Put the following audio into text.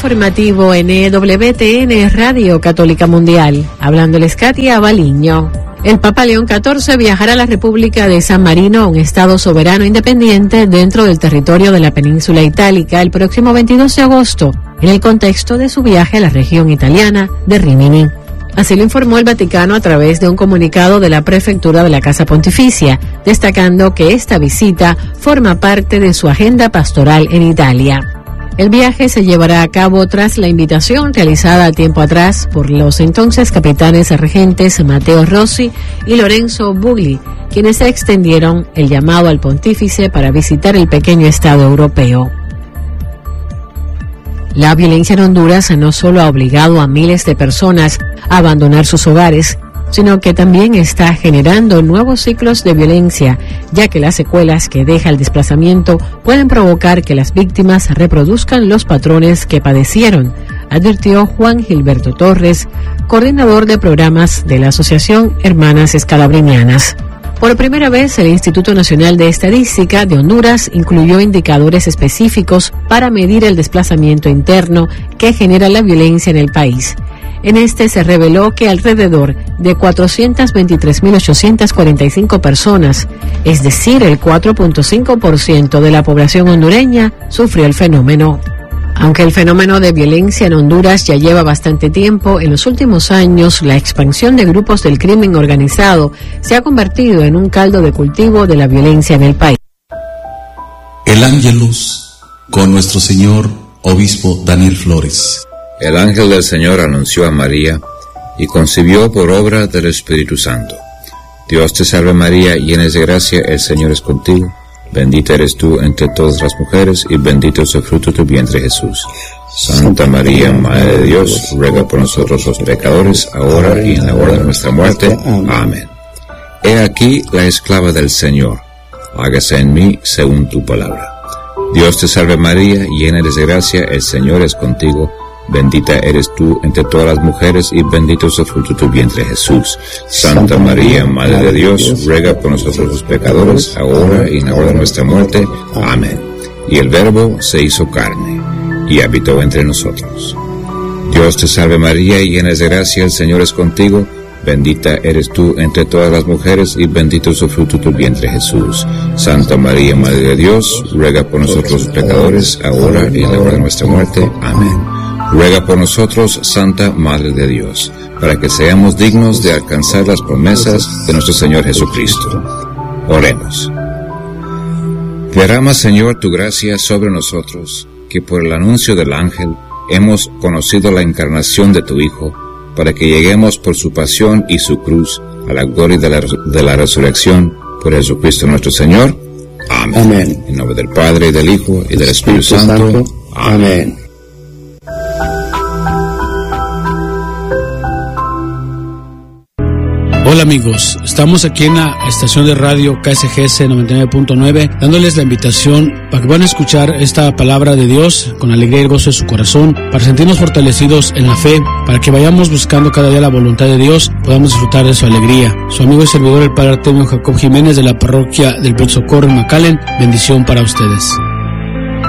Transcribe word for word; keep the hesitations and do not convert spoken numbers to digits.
informativo N W T N Radio Católica Mundial. Hablándoles Katia Baliño. El Papa León catorce viajará a la República de San Marino, un estado soberano independiente dentro del territorio de la península itálica, el próximo veintidós de agosto, en el contexto de su viaje a la región italiana de Rímini. Así lo informó el Vaticano a través de un comunicado de la Prefectura de la Casa Pontificia, destacando que esta visita forma parte de su agenda pastoral en Italia. El viaje se llevará a cabo tras la invitación realizada tiempo atrás por los entonces capitanes regentes Matteo Rossi y Lorenzo Bugli, quienes extendieron el llamado al pontífice para visitar el pequeño estado europeo. La violencia en Honduras no solo ha obligado a miles de personas a abandonar sus hogares, sino que también está generando nuevos ciclos de violencia, ya que las secuelas que deja el desplazamiento pueden provocar que las víctimas reproduzcan los patrones que padecieron, advirtió Juan Gilberto Torres, coordinador de programas de la Asociación Hermanas Escalabrinianas. Por primera vez, el Instituto Nacional de Estadística de Honduras incluyó indicadores específicos para medir el desplazamiento interno que genera la violencia en el país. En este se reveló que alrededor de cuatrocientas veintitrés mil ochocientas cuarenta y cinco personas, es decir, el cuatro punto cinco por ciento de la población hondureña, sufrió el fenómeno. Aunque el fenómeno de violencia en Honduras ya lleva bastante tiempo, en los últimos años la expansión de grupos del crimen organizado se ha convertido en un caldo de cultivo de la violencia en el país. El Ángelus con nuestro señor obispo Daniel Flores. El ángel del Señor anunció a María y concibió por obra del Espíritu Santo. Dios te salve María, llena de gracia, el Señor es contigo. Bendita eres tú entre todas las mujeres, y bendito es el fruto de tu vientre, Jesús. Santa María, Madre de Dios, ruega por nosotros los pecadores, ahora y en la hora de nuestra muerte. Amén. He aquí la esclava del Señor. Hágase en mí según tu palabra. Dios te salve María, llena eres de gracia, el Señor es contigo. Bendita eres tú entre todas las mujeres, y bendito es el fruto de tu vientre, Jesús. Santa María, Madre de Dios, ruega por nosotros los pecadores, ahora y en la hora de nuestra muerte. Amén. Y el Verbo se hizo carne, y habitó entre nosotros. Dios te salve María, llena de gracia, el Señor es contigo. Bendita eres tú entre todas las mujeres, y bendito es el fruto de tu vientre, Jesús. Santa María, Madre de Dios, ruega por nosotros los pecadores, ahora y en la hora de nuestra muerte. Amén. Ruega por nosotros, Santa Madre de Dios, para que seamos dignos de alcanzar las promesas de nuestro Señor Jesucristo. Oremos. Derrama, Señor, tu gracia sobre nosotros, que por el anuncio del ángel hemos conocido la encarnación de tu Hijo, para que lleguemos por su pasión y su cruz a la gloria de la, de la resurrección por Jesucristo nuestro Señor. Amén. Amén. En nombre del Padre, y del Hijo, y del Espíritu, Espíritu Santo. Santo. Amén. Amén. Hola amigos, estamos aquí en la estación de radio K S G S noventa y nueve punto nueve dándoles la invitación para que puedan escuchar esta palabra de Dios con alegría y gozo de su corazón, para sentirnos fortalecidos en la fe, para que vayamos buscando cada día la voluntad de Dios, podamos disfrutar de su alegría. Su amigo y servidor el Padre Artemio Jacob Jiménez de la parroquia del Buen Socorro en McAllen, bendición para ustedes.